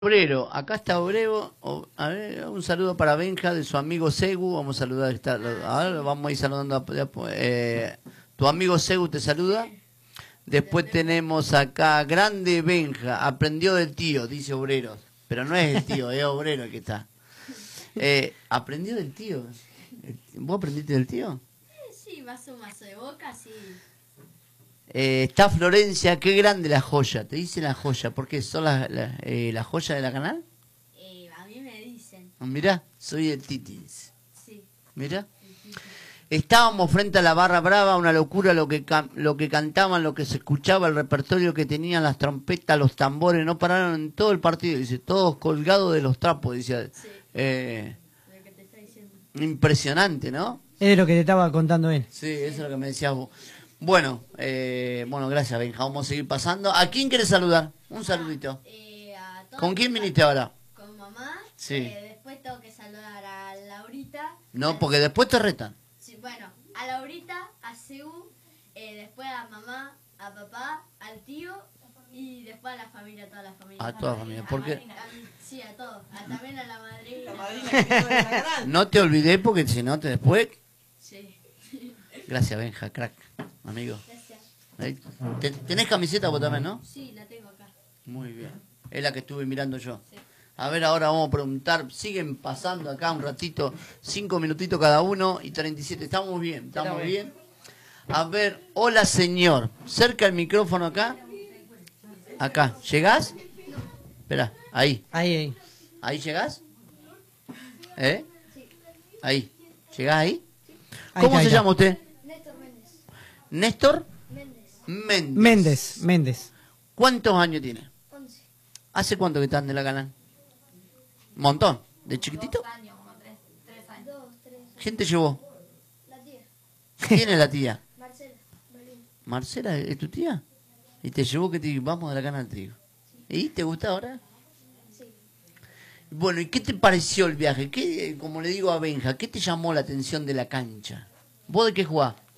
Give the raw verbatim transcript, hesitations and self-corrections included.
Obrero, acá está Obrero. O, a ver, un saludo para Benja de su amigo Segu. Vamos a saludar. Está, ahora vamos a ir saludando. A, eh, tu amigo Segu te saluda. Después tenemos acá Grande Benja. Aprendió del tío, dice Obrero. Pero no es el tío, es Obrero el que está. Eh, aprendió del tío. ¿Vos aprendiste del tío? Sí, vaso, vaso de boca, sí. Eh, está Florencia, qué grande la joya. Te dicen la joya, porque son las la, eh, la joya de la canal. Eh, a mí me dicen. Mirá, soy el Titis. Sí. Mirá. Estábamos frente a la barra brava, una locura lo que lo que cantaban, lo que se escuchaba, el repertorio que tenían las trompetas, los tambores, no pararon en todo el partido, dice, todos colgados de los trapos, dice. Sí. Eh, Lo que te está diciendo. impresionante, ¿no? Es lo que te estaba contando él. Sí, eso es lo que me decías vos. Bueno, eh, bueno, gracias Benja, vamos a seguir pasando. ¿A quién quieres saludar? Un saludito. Eh, a todos. ¿Con quién viniste ahora? Con mamá. Sí. Eh, después tengo que saludar a Laurita. No, porque después te retan. Sí, bueno, a Laurita, a Seu, eh, después a mamá, a papá, al tío y después a la familia, a toda la familia. A toda la familia, porque... A mi- sí, a todos. A, también a la madrina. No te olvidé porque si no te después... Sí. Gracias Benja, crack, amigo. Gracias. Ahí. Te- ¿Tenés camiseta vos también, no? Sí, la tengo acá. Muy bien. Es la que estuve mirando yo. Sí. A ver, ahora vamos a preguntar. Siguen pasando acá un ratito, cinco minutitos cada uno y treinta y siete. Estamos bien, estamos bien. A ver, hola señor. Cerca el micrófono acá. Acá. ¿Llegás? Espera, ahí. Ahí, ahí. ¿Ahí llegás? ¿Eh? Ahí. ¿Llegás ahí? Ahí ¿Cómo está, se ahí llama usted? Néstor Méndez. Néstor Méndez. Méndez. Méndez, Méndez. ¿Cuántos años tiene? once. ¿Hace cuánto que están de la canal? Un montón. ¿De chiquitito? años, como tres, tres años. Dos, tres. ¿Quién te llevó? La tía. ¿Quién es la tía? Marcela. Molina. ¿Marcela es tu tía? Y te llevó que te vamos de la canal trigo. ¿Y te gusta ahora? Sí. Bueno, ¿y qué te pareció el viaje? ¿Qué, como le digo a Benja, qué te llamó la atención de la cancha? ¿Vos de qué jugás?